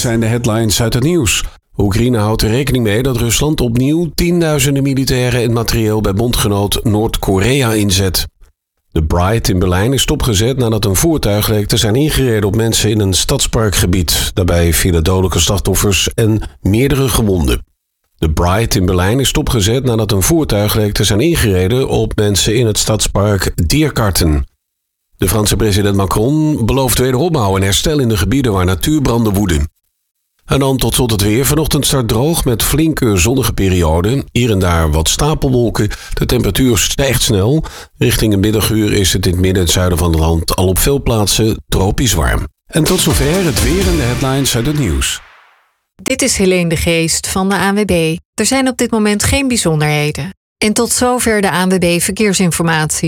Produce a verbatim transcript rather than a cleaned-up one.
zijn de headlines uit het nieuws. Oekraïne houdt er rekening mee dat Rusland opnieuw tienduizenden militairen en materieel bij bondgenoot Noord-Korea inzet. De Bride in Berlijn is stopgezet nadat een voertuig leek te zijn ingereden op mensen in een stadsparkgebied. Daarbij vielen dodelijke slachtoffers en meerdere gewonden. De Bride in Berlijn is stopgezet nadat een voertuig leek te zijn ingereden op mensen in het stadspark Diergarten. De Franse president Macron belooft wederopbouw en herstel in de gebieden waar natuurbranden woeden. En dan tot slot het weer. Vanochtend start droog met flinke zonnige perioden. Hier en daar wat stapelwolken. De temperatuur stijgt snel. Richting een middaguur is het in het midden en het zuiden van het land al op veel plaatsen tropisch warm. En tot zover het weer en de headlines uit het nieuws. Dit is Helene de Geest van de A N W B. Er zijn op dit moment geen bijzonderheden. En tot zover de A N W B Verkeersinformatie.